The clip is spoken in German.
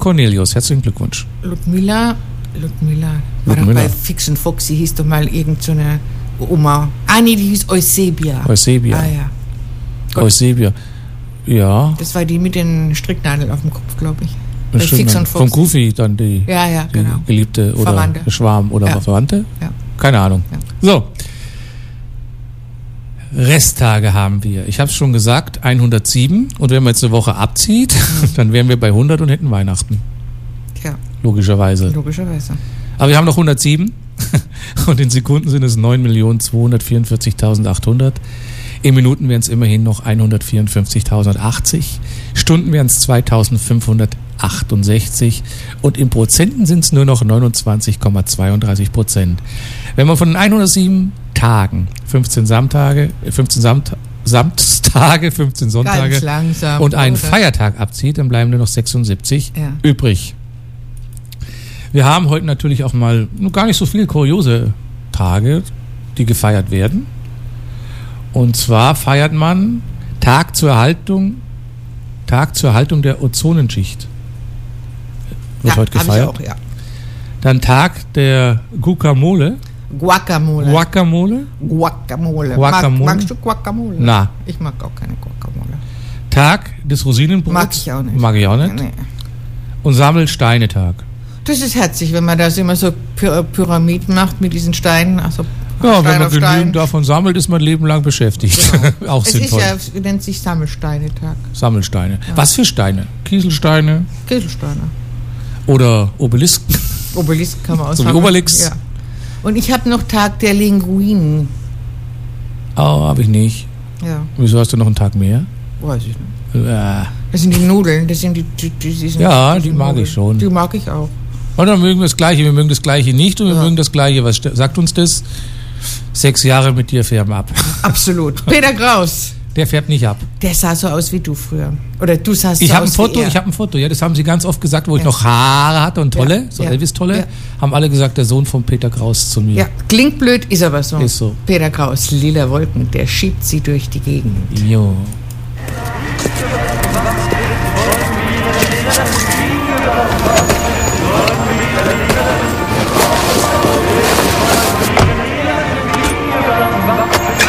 Cornelius, herzlichen Glückwunsch. Ludmilla. War doch bei Fix und Foxy, hieß doch mal irgend so eine Oma. Die hieß Eusebia. Ah ja. Eusebia. Ja. Das war die mit den Stricknadeln auf dem Kopf, glaube ich. Bei Fix und Foxy. Von Goofy dann die genau. Geliebte oder Verwandte. Schwarm oder Verwandte? Ja. Keine Ahnung. Ja. So. Resttage haben wir. Ich habe es schon gesagt, 107. Und wenn man jetzt eine Woche abzieht, dann wären wir bei 100 und hätten Weihnachten. Ja. Logischerweise. Aber wir haben noch 107. Und in Sekunden sind es 9.244.800. In Minuten wären es immerhin noch 154.080. Stunden wären es 2.568. Und in Prozenten sind es nur noch 29,32%. Wenn man von den 107 Tagen 15 Samstage, 15 Sonntage und einen Feiertag abzieht, dann bleiben nur noch 76 übrig. Wir haben heute natürlich auch mal gar nicht so viele kuriose Tage, die gefeiert werden. Und zwar feiert man Tag zur Erhaltung der Ozonenschicht. Wird heute gefeiert. Hab ich auch, ja. Dann Tag der Guacamole. Guacamole. Magst du Guacamole? Na. Ich mag auch keine Guacamole. Tag des Rosinenbrots. Mag ich auch nicht. Nee. Und Sammelsteinetag. Das ist herzig, wenn man das immer so Pyramiden macht mit diesen Steinen. Also wenn man genügend davon sammelt, ist man ein Leben lang beschäftigt. Genau. Auch sinnvoll. Es nennt sich Sammelsteinetag. Sammelsteine. Ja. Was für Steine? Kieselsteine? Oder Obelisken? Obelisken kann man auch so wie Obelix? Ja. Und ich habe noch Tag der Linguinen. Oh, habe ich nicht. Ja. Wieso hast du noch einen Tag mehr? Weiß ich nicht. Das sind die Nudeln. Das sind die die mag ich schon. Die mag ich auch. Und dann mögen wir das Gleiche. Wir mögen das Gleiche nicht und wir mögen das Gleiche. Was sagt uns das? 6 Jahre mit dir färben ab. Absolut. Peter Kraus. Der färbt nicht ab. Der sah so aus wie du früher. Oder du sahst so aus wie er. Ich habe ein Foto, ja, das haben sie ganz oft gesagt, wo ich noch Haare hatte und Tolle, Elvis-Tolle, haben alle gesagt, der Sohn von Peter Kraus zu mir. Ja, klingt blöd, ist aber so. Ist so. Peter Kraus, lila Wolken, der schiebt sie durch die Gegend. Jo.